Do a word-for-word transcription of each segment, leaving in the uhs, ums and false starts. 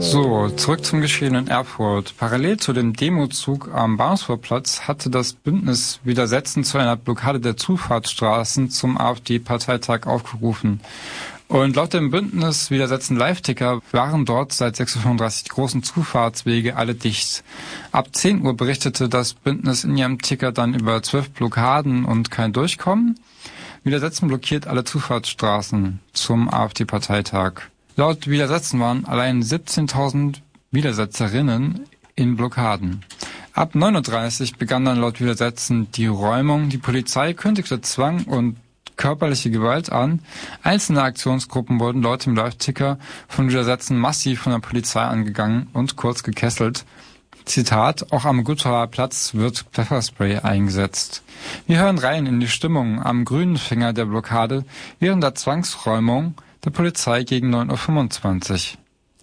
So, zurück zum Geschehen in Erfurt. Parallel zu dem Demozug am Bahnhofsvorplatz hatte das Bündnis Widersetzen zu einer Blockade der Zufahrtsstraßen zum AfD-Parteitag aufgerufen. Und laut dem Bündnis Widersetzen Live-Ticker waren dort seit sechs Uhr fünfunddreißig die großen Zufahrtswege alle dicht. Ab zehn Uhr berichtete das Bündnis in ihrem Ticker dann über zwölf Blockaden und kein Durchkommen. Widersetzen blockiert alle Zufahrtsstraßen zum AfD-Parteitag. Laut Widersetzen waren allein siebzehntausend Widersetzerinnen in Blockaden. Ab neun Uhr dreißig begann dann laut Widersetzen die Räumung. Die Polizei kündigte Zwang und körperliche Gewalt an. Einzelne Aktionsgruppen wurden laut dem Live-Ticker von Widersetzen massiv von der Polizei angegangen und kurz gekesselt. Zitat, auch am Gutauer Platz wird Pfefferspray eingesetzt. Wir hören rein in die Stimmung am grünen Finger der Blockade während der Zwangsräumung der Polizei gegen neun Uhr fünfundzwanzig.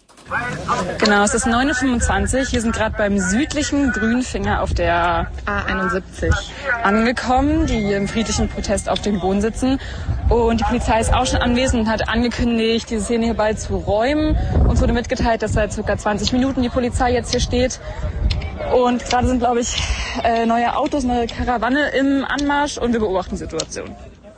Genau, es ist neun Uhr fünfundzwanzig. Wir sind gerade beim südlichen Grünfinger auf der A einundsiebzig angekommen, die im friedlichen Protest auf dem Boden sitzen. Und die Polizei ist auch schon anwesend und hat angekündigt, diese Szene hier bald zu räumen. Uns wurde mitgeteilt, dass seit ca. zwanzig Minuten die Polizei jetzt hier steht. Und gerade sind, glaube ich, neue Autos, neue Karawane im Anmarsch und wir beobachten die Situation.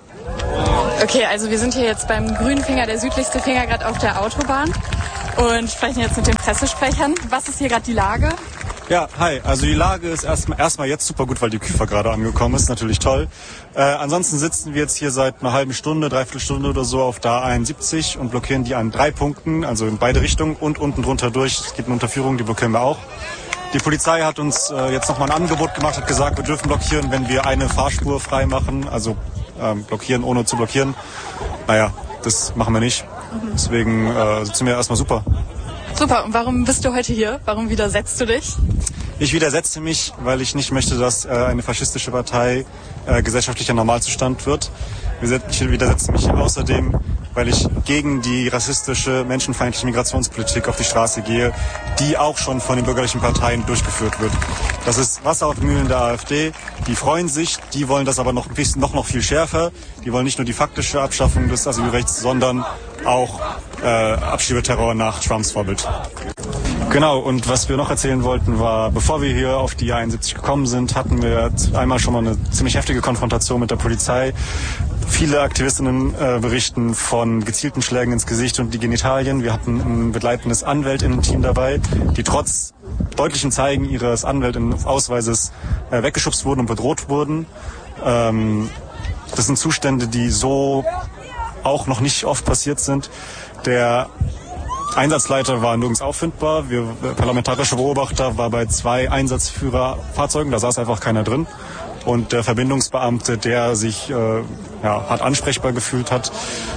Okay, also wir sind hier jetzt beim grünen Finger, der südlichste Finger, gerade auf der Autobahn und sprechen jetzt mit den Pressesprechern. Was ist hier gerade die Lage? Ja, hi. Also die Lage ist erstmal erstmal jetzt super gut, weil die Küfer gerade angekommen ist. Natürlich toll. Äh, ansonsten sitzen wir jetzt hier seit einer halben Stunde, dreiviertel Stunde oder so auf der A einundsiebzig und blockieren die an drei Punkten, also in beide Richtungen und unten drunter durch. Es gibt eine Unterführung, die blockieren wir auch. Die Polizei hat uns äh, jetzt nochmal ein Angebot gemacht, hat gesagt, wir dürfen blockieren, wenn wir eine Fahrspur frei machen, also ähm, blockieren, ohne zu blockieren. Naja, das machen wir nicht. Deswegen äh, sitzen wir erstmal super. Super, und warum bist du heute hier? Warum widersetzt du dich? Ich widersetze mich, weil ich nicht möchte, dass äh, eine faschistische Partei äh, gesellschaftlicher Normalzustand wird. Ich widersetze mich außerdem, weil ich gegen die rassistische, menschenfeindliche Migrationspolitik auf die Straße gehe, die auch schon von den bürgerlichen Parteien durchgeführt wird. Das ist Wasser auf den Mühlen der AfD. Die freuen sich, die wollen das aber noch, noch, noch viel schärfer. Die wollen nicht nur die faktische Abschaffung des Asylrechts, sondern auch äh, Abschiebeterror nach Trumps Vorbild. Genau, und was wir noch erzählen wollten war, bevor wir hier auf die A einundsiebzig gekommen sind, hatten wir einmal schon mal eine ziemlich heftige Konfrontation mit der Polizei. Viele Aktivistinnen äh, berichten von gezielten Schlägen ins Gesicht und die Genitalien. Wir hatten ein begleitendes Anwältinnen-Team dabei, die trotz deutlichen Zeigen ihres Anwältinnen-Ausweises äh, weggeschubst wurden und bedroht wurden. Ähm, das sind Zustände, die so auch noch nicht oft passiert sind. Der Einsatzleiter war nirgends auffindbar. Wir, der parlamentarische Beobachter war bei zwei Einsatzführerfahrzeugen, da saß einfach keiner drin. Und der Verbindungsbeamte, der sich äh, ja, hart ansprechbar gefühlt hat,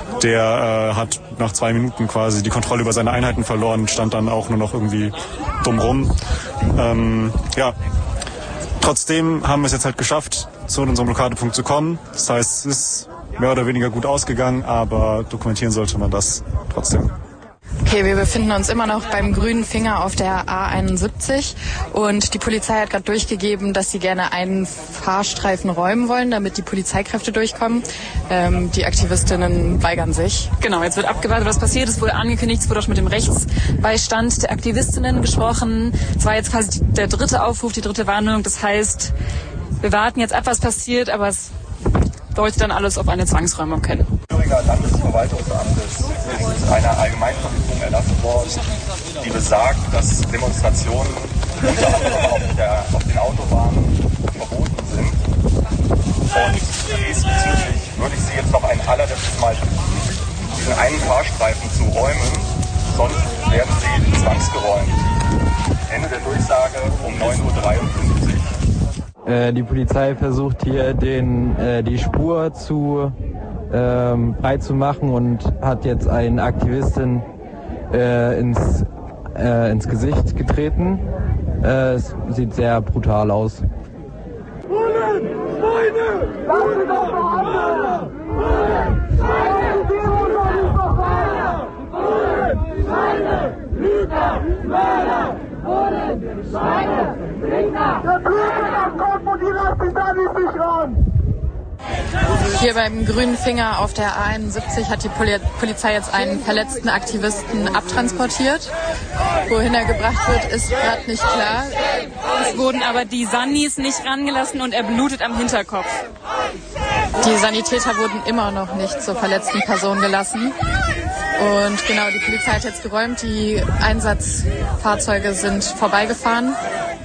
der äh, hat nach zwei Minuten quasi die Kontrolle über seine Einheiten verloren und stand dann auch nur noch irgendwie dumm rum. Ähm, ja. Trotzdem haben wir es jetzt halt geschafft, zu unserem Blockadepunkt zu kommen. Das heißt, es ist mehr oder weniger gut ausgegangen, aber dokumentieren sollte man das trotzdem. Okay, wir befinden uns immer noch beim grünen Finger auf der A einundsiebzig und die Polizei hat gerade durchgegeben, dass sie gerne einen Fahrstreifen räumen wollen, damit die Polizeikräfte durchkommen. Ähm, die Aktivistinnen weigern sich. Genau, jetzt wird abgewartet, was passiert. Es wurde angekündigt, es wurde auch mit dem Rechtsbeistand der Aktivistinnen gesprochen. Es war jetzt quasi der dritte Aufruf, die dritte Warnung. Das heißt, wir warten jetzt ab, was passiert, aber es deutet dann alles auf eine Zwangsräumung hin. Thüringer Landesverwaltungsamtes ist eine Allgemeinverfügung erlassen worden, die besagt, dass Demonstrationen unter anderem auf, der, auf den Autobahnen verboten sind. Und diesbezüglich würde ich Sie jetzt noch ein allerletztes Mal bitten, diesen einen Fahrstreifen zu räumen, sonst werden Sie zwangsgeräumt. Ende der Durchsage um neun Uhr dreiundfünfzig. Die Polizei versucht hier den, äh, die Spur zu ähm, breit zu machen und hat jetzt einen Aktivistin äh, ins, äh, ins Gesicht getreten. Äh, es sieht sehr brutal aus. Bullen! Schweine! Lassen doch behandeln! Bullen! Schweine! Die Bullen ist doch Mörder! Bullen! Schweine! Lügner! Mörder! Bullen! Schweine! Lügner! Der Thüringer kommt und die lassen sich da nicht ran! Hier beim grünen Finger auf der A einundsiebzig hat die Poli- Polizei jetzt einen verletzten Aktivisten abtransportiert. Wohin er gebracht wird, ist gerade nicht klar. Es wurden aber die Sannis nicht rangelassen und er blutet am Hinterkopf. Die Sanitäter wurden immer noch nicht zur verletzten Person gelassen. Und genau, die Polizei hat jetzt geräumt, die Einsatzfahrzeuge sind vorbeigefahren.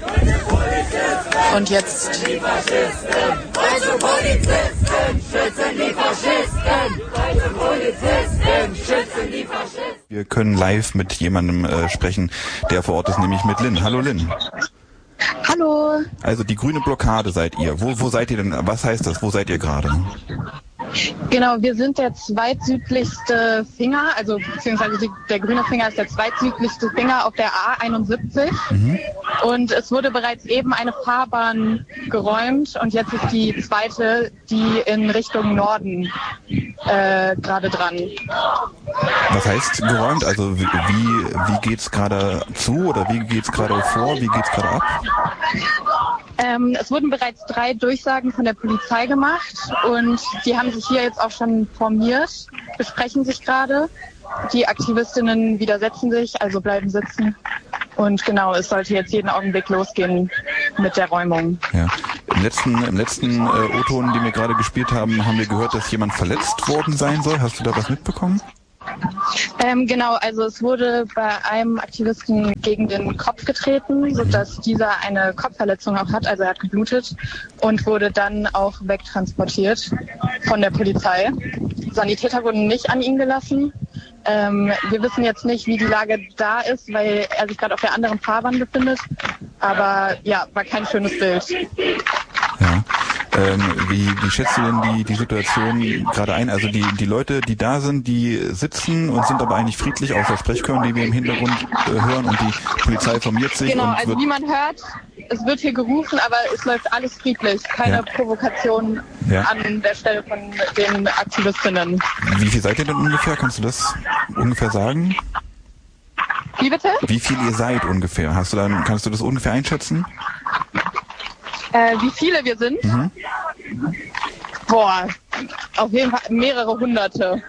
Und jetzt... Die Faschisten, deutsche Polizisten, schützen die Faschisten, deutsche Polizisten, schützen die Faschisten. Wir können live mit jemandem äh, sprechen, der vor Ort ist, nämlich mit Lynn. Hallo Lynn. Hallo. Also die grüne Blockade seid ihr. Wo, wo seid ihr denn? Was heißt das? Wo seid ihr gerade? Genau, wir sind der zweitsüdlichste Finger, also beziehungsweise die, der grüne Finger ist der zweitsüdlichste Finger auf der A einundsiebzig. Mhm. Und es wurde bereits eben eine Fahrbahn geräumt und jetzt ist die zweite, die in Richtung Norden äh, gerade dran. Was heißt geräumt? Also wie, wie geht's gerade zu oder wie geht's gerade vor? Wie geht's gerade ab? Ähm, es wurden bereits drei Durchsagen von der Polizei gemacht und die haben sich hier jetzt auch schon formiert, besprechen sich gerade. Die Aktivistinnen widersetzen sich, also bleiben sitzen. Und genau, es sollte jetzt jeden Augenblick losgehen mit der Räumung. Ja. Im letzten, im letzten äh, O-Ton, den wir gerade gespielt haben, haben wir gehört, dass jemand verletzt worden sein soll. Hast du da was mitbekommen? Ähm, genau, also es wurde bei einem Aktivisten gegen den Kopf getreten, sodass dieser eine Kopfverletzung auch hat, also er hat geblutet und wurde dann auch wegtransportiert von der Polizei. Sanitäter wurden nicht an ihn gelassen. Ähm, wir wissen jetzt nicht, wie die Lage da ist, weil er sich gerade auf der anderen Fahrbahn befindet. Aber ja, war kein schönes Bild. Ja. Ähm, wie, wie schätzt du denn die, die Situation gerade ein? Also die, die Leute, die da sind, die sitzen und sind aber eigentlich friedlich, außer Sprechchören, die wir im Hintergrund äh, hören, und die Polizei formiert sich. Genau, und also wird wie man hört, es wird hier gerufen, aber es läuft alles friedlich. Keine ja. Provokation ja. an der Stelle von den Aktivistinnen. Wie viel seid ihr denn ungefähr? Kannst du das ungefähr sagen? Wie bitte? Wie viel ihr seid ungefähr? Hast du dann, kannst du das ungefähr einschätzen? Äh, wie viele wir sind? Mhm. Boah, auf jeden Fall mehrere Hunderte.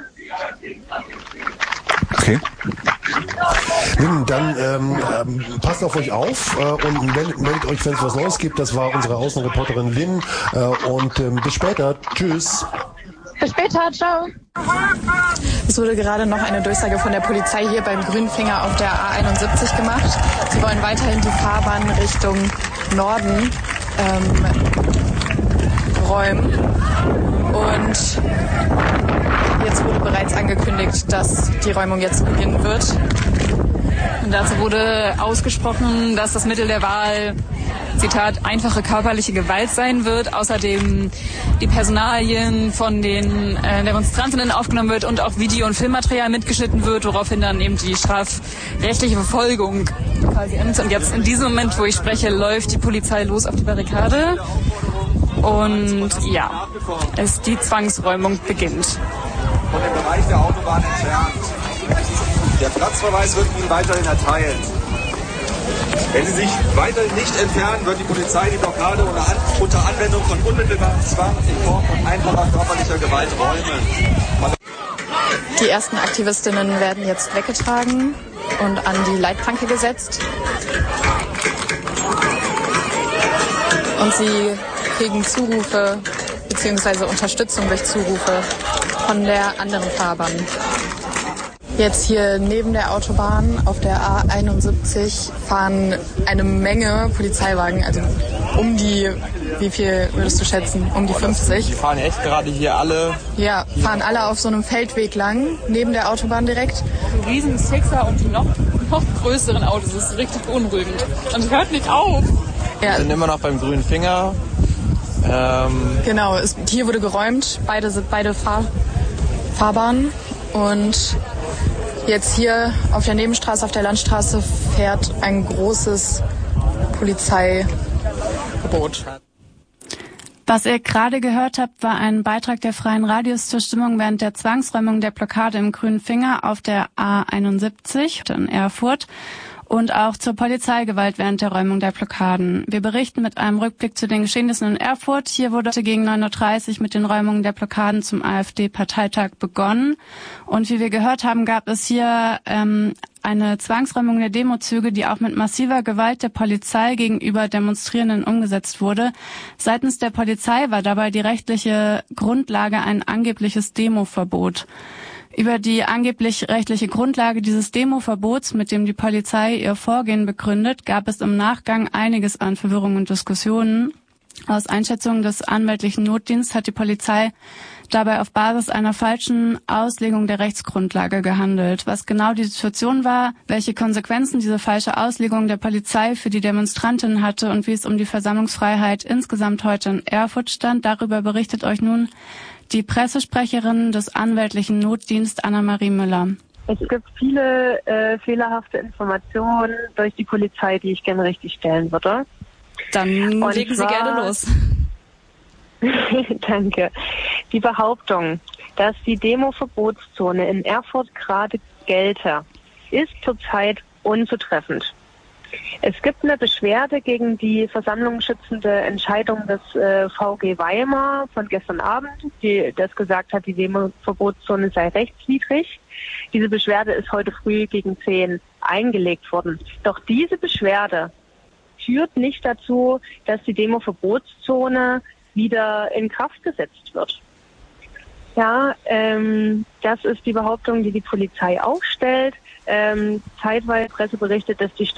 Okay. Lynn, dann ähm, ähm, passt auf euch auf äh, und meldet, meldet euch, wenn es was Neues gibt. Das war unsere Außenreporterin Lynn äh, und ähm, bis später. Tschüss. Bis später, ciao. Es wurde gerade noch eine Durchsage von der Polizei hier beim grünen Finger auf der A einundsiebzig gemacht. Sie wollen weiterhin die Fahrbahn Richtung Norden ähm, räumen. Und jetzt wurde bereits angekündigt, dass die Räumung jetzt beginnen wird. Und dazu wurde ausgesprochen, dass das Mittel der Wahl, Zitat, einfache körperliche Gewalt sein wird. Außerdem die Personalien von den äh, Demonstrantinnen aufgenommen wird und auch Video- und Filmmaterial mitgeschnitten wird, woraufhin dann eben die strafrechtliche Verfolgung quasi endet. Und jetzt in diesem Moment, wo ich spreche, läuft die Polizei los auf die Barrikade. Und ja, es, die Zwangsräumung beginnt. Von dem Bereich der Autobahn entfernt. Der Platzverweis wird Ihnen weiterhin erteilt. Wenn Sie sich weiterhin nicht entfernen, wird die Polizei die Blockade unter, An unter Anwendung von unmittelbarem Zwang in Form von einfacher körperlicher Gewalt räumen. Die ersten Aktivistinnen werden jetzt weggetragen und an die Leitplanke gesetzt. Und sie kriegen Zurufe bzw. Unterstützung durch Zurufe von der anderen Fahrbahn. Jetzt hier neben der Autobahn auf der A einundsiebzig fahren eine Menge Polizeiwagen, also um die, wie viel würdest du schätzen, um die fünfzig? Die fahren echt gerade hier alle? Ja, fahren alle auf so einem Feldweg lang, neben der Autobahn direkt. Ein riesen Sixer und die noch, noch größeren Autos, das ist richtig beunruhigend. Und es hört nicht auf. Ja. Wir sind immer noch beim grünen Finger. Ähm genau, es, hier wurde geräumt, beide sind beide Fahr Fahrbahnen und jetzt hier auf der Nebenstraße, auf der Landstraße fährt ein großes Polizeigebot. Was ihr gerade gehört habt, war ein Beitrag der Freien Radios zur Stimmung während der Zwangsräumung der Blockade im grünen Finger auf der A einundsiebzig in Erfurt. und auch zur Polizeigewalt während der Räumung der Blockaden. Wir berichten mit einem Rückblick zu den Geschehnissen in Erfurt. Hier wurde gegen neun Uhr dreißig mit den Räumungen der Blockaden zum AfD-Parteitag begonnen. Und wie wir gehört haben, gab es hier ähm, eine Zwangsräumung der Demozüge, die auch mit massiver Gewalt der Polizei gegenüber Demonstrierenden umgesetzt wurde. Seitens der Polizei war dabei die rechtliche Grundlage ein angebliches Demoverbot. Über die angeblich rechtliche Grundlage dieses Demoverbots, mit dem die Polizei ihr Vorgehen begründet, gab es im Nachgang einiges an Verwirrung und Diskussionen. Aus Einschätzungen des anwaltlichen Notdienstes hat die Polizei dabei auf Basis einer falschen Auslegung der Rechtsgrundlage gehandelt. Was genau die Situation war, welche Konsequenzen diese falsche Auslegung der Polizei für die Demonstrantinnen hatte und wie es um die Versammlungsfreiheit insgesamt heute in Erfurt stand, darüber berichtet euch nun die Pressesprecherin des anwaltlichen Notdienstes Anna-Marie Müller. Es gibt viele äh, fehlerhafte Informationen durch die Polizei, die ich gerne richtig stellen würde. Dann Und legen Sie zwar, gerne los. Danke. Die Behauptung, dass die Demo-Verbotszone in Erfurt gerade gelte, ist zurzeit unzutreffend. Es gibt eine Beschwerde gegen die versammlungsschützende Entscheidung des äh, V G Weimar von gestern Abend, die das gesagt hat, die Demo-Verbotszone sei rechtswidrig. Diese Beschwerde ist heute früh gegen zehn eingelegt worden. Doch diese Beschwerde führt nicht dazu, dass die Demo-Verbotszone wieder in Kraft gesetzt wird. Ja, ähm, das ist die Behauptung, die die Polizei aufstellt. Ähm, zeitweise Presse berichtet, dass die